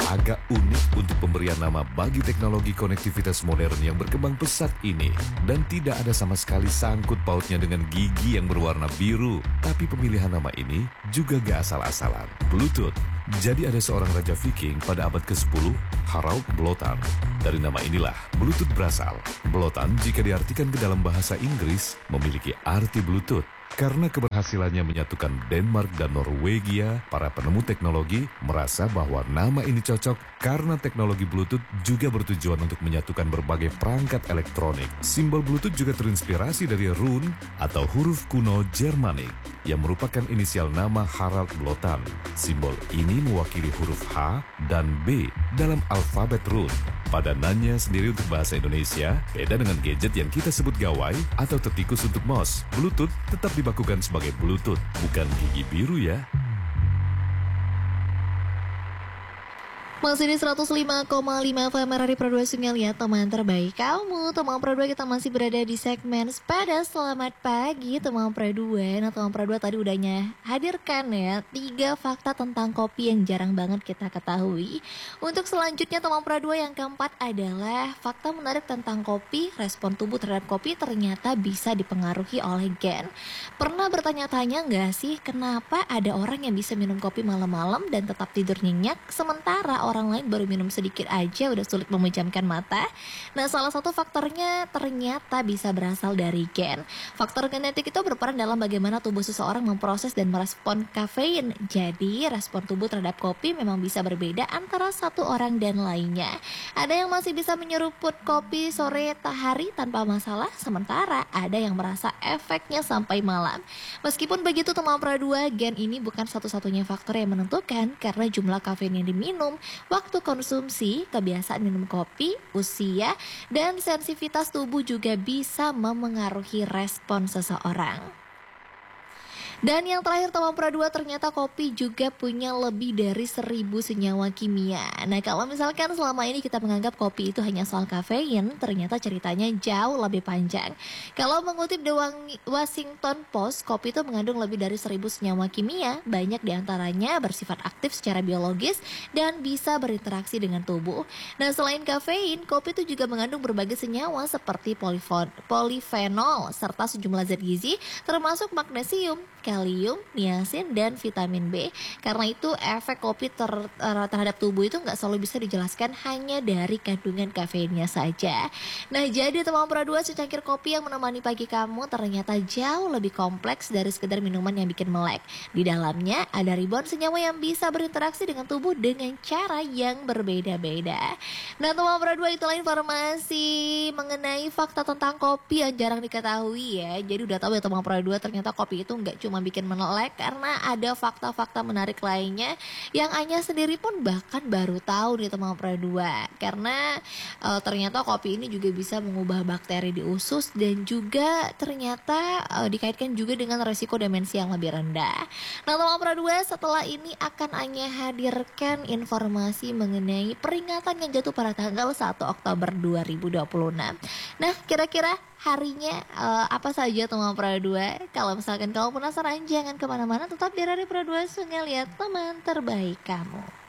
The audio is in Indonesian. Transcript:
Agak unik untuk pemberian nama bagi teknologi konektivitas modern yang berkembang pesat ini. Dan tidak ada sama sekali sangkut pautnya dengan gigi yang berwarna biru. Tapi pemilihan nama ini juga gak asal-asalan. Bluetooth. Jadi ada seorang raja Viking pada abad ke-10, Harald Blåtand. Dari nama inilah Bluetooth berasal. Blåtand jika diartikan ke dalam bahasa Inggris memiliki arti Bluetooth. Karena keberhasilannya menyatukan Denmark dan Norwegia, para penemu teknologi merasa bahwa nama ini cocok karena teknologi Bluetooth juga bertujuan untuk menyatukan berbagai perangkat elektronik. Simbol Bluetooth juga terinspirasi dari rune atau huruf kuno Jermanik yang merupakan inisial nama Harald Blåtand. Simbol ini mewakili huruf H dan B dalam alfabet rune. Padanannya sendiri untuk bahasa Indonesia, beda dengan gadget yang kita sebut gawai atau tetikus untuk mouse. Bluetooth tetap dibakukan sebagai Bluetooth, bukan gigi biru ya. Masih di 105,5 FM Radio Pro 2 Sungai, teman terbaik kamu. Teman Pro 2, kita masih berada di segmen Sepeda. Selamat pagi teman Pro 2. Nah teman Pro 2 tadi udahnya hadirkan ya 3 fakta tentang kopi yang jarang banget kita ketahui. Untuk selanjutnya teman Pro 2 yang keempat adalah fakta menarik tentang kopi. Respon tubuh terhadap kopi ternyata bisa dipengaruhi oleh gen. Pernah bertanya-tanya gak sih kenapa ada orang yang bisa minum kopi malam-malam dan tetap tidur nyenyak, sementara orang lain baru minum sedikit aja udah sulit memejamkan mata? Nah, salah satu faktornya ternyata bisa berasal dari gen. Faktor genetik itu berperan dalam bagaimana tubuh seseorang memproses dan merespon kafein. Jadi, respon tubuh terhadap kopi memang bisa berbeda antara satu orang dan lainnya. Ada yang masih bisa menyeruput kopi sore hari tanpa masalah, sementara ada yang merasa efeknya sampai malam. Meskipun begitu teman Pro 2, gen ini bukan satu-satunya faktor yang menentukan, karena jumlah kafein yang diminum, waktu konsumsi, kebiasaan minum kopi, usia, dan sensitivitas tubuh juga bisa memengaruhi respon seseorang. Dan yang terakhir teman Pro 2, ternyata kopi juga punya lebih dari 1000 senyawa kimia. Nah kalau misalkan selama ini kita menganggap kopi itu hanya soal kafein, ternyata ceritanya jauh lebih panjang. Kalau mengutip The Washington Post, kopi itu mengandung lebih dari 1000 senyawa kimia. Banyak diantaranya bersifat aktif secara biologis dan bisa berinteraksi dengan tubuh. Nah selain kafein, kopi itu juga mengandung berbagai senyawa seperti polifenol serta sejumlah zat gizi termasuk magnesium, kalium, niacin, dan vitamin B. Karena itu efek kopi terhadap tubuh itu nggak selalu bisa dijelaskan hanya dari kandungan kafeinnya saja. Nah jadi teman Pro 2, secangkir kopi yang menemani pagi kamu ternyata jauh lebih kompleks dari sekedar minuman yang bikin melek. Di dalamnya ada ribuan senyawa yang bisa berinteraksi dengan tubuh dengan cara yang berbeda-beda. Nah teman Pro 2, itulah informasi mengenai fakta tentang kopi yang jarang diketahui ya. Jadi udah tahu ya teman Pro 2, ternyata kopi itu nggak cuma bikin menolak, karena ada fakta-fakta menarik lainnya yang Anya sendiri pun bahkan baru tahu nih teman Pro 2. Karena ternyata kopi ini juga bisa mengubah bakteri di usus dan juga ternyata dikaitkan juga dengan resiko demensia yang lebih rendah. Nah teman Pro 2, setelah ini akan Anya hadirkan informasi mengenai peringatan yang jatuh pada tanggal 1 Oktober 2026. Nah kira-kira harinya apa saja teman Pro 2? Kalau misalkan kamu penasaran, jangan kemana-mana, tetap di Radio Pro 2 Sungai, lihat teman terbaik kamu.